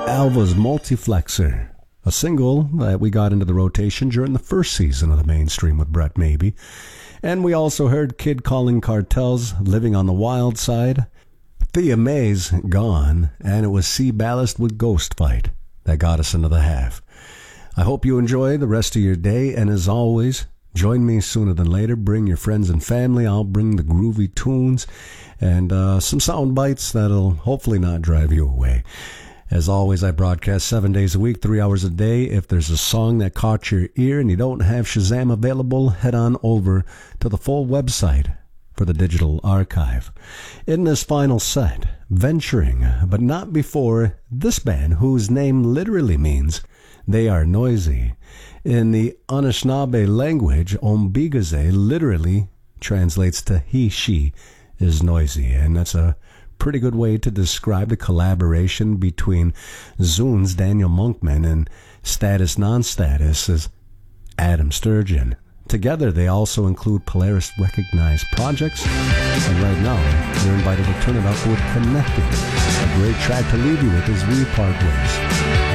Alva's Multiflexer, a single that we got into the rotation during the first season of the Mainstream with Brett Maybe. And we also heard Kid Calling Cartels, Living on the Wild Side, Thea May's Gone, and it was Sea Ballast with Ghost Fight that got us into the half. I hope you enjoy the rest of your day, and as always, join me sooner than later. Bring your friends and family. I'll bring the groovy tunes and some sound bites that'll hopefully not drive you away. As always, I broadcast 7 days a week, 3 hours a day. If there's a song that caught your ear and you don't have Shazam available, head on over to the full website for the digital archive. In this final set, venturing, but not before, this band, whose name literally means they are noisy. In the Anishinaabe language, Ombigaze literally translates to he, she is noisy, and that's a pretty good way to describe the collaboration between Zune's Daniel Monkman and Status Non-Status' Adam Sturgeon. Together, they also include Polaris recognized projects, and right now, they're invited to turn it up with Connected, a great track to leave you with as we part ways.